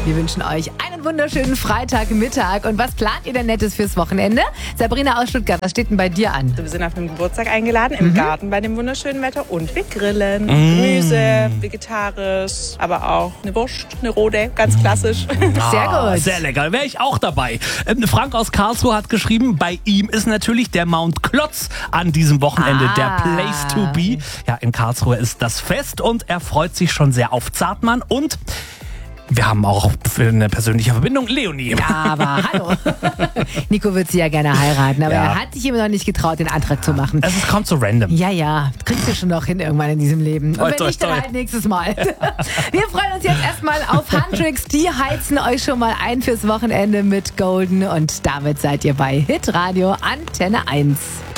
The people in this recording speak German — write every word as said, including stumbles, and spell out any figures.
Wir wünschen euch einen wunderschönen Freitagmittag. Und was plant ihr denn Nettes fürs Wochenende? Sabrina aus Stuttgart, was steht denn bei dir an? Wir sind auf einem Geburtstag eingeladen, im mhm. Garten bei dem wunderschönen Wetter. Und wir grillen. Mm. Gemüse, vegetarisch, aber auch eine Wurst, eine rote, ganz klassisch. Ah, sehr gut. Sehr lecker, wäre ich auch dabei. Ähm, Frank aus Karlsruhe hat geschrieben, bei ihm ist natürlich der Mount Klotz an diesem Wochenende ah. der Place to be. Ja, in Karlsruhe ist das Fest und er freut sich schon sehr auf Zartmann und wir haben auch eine persönliche Verbindung, Leonie. Ja, aber hallo. Nico wird sie ja gerne heiraten, aber Ja. er hat sich immer noch nicht getraut, den Antrag zu machen. Es ist, kommt so random. Ja, ja, kriegst du schon noch hin irgendwann in diesem Leben. Und Toi, wenn toi, nicht, dann toi. halt nächstes Mal. Wir freuen uns jetzt erstmal auf Handtricks. Die heizen euch schon mal ein fürs Wochenende mit Golden und damit seid ihr bei Hitradio Antenne eins.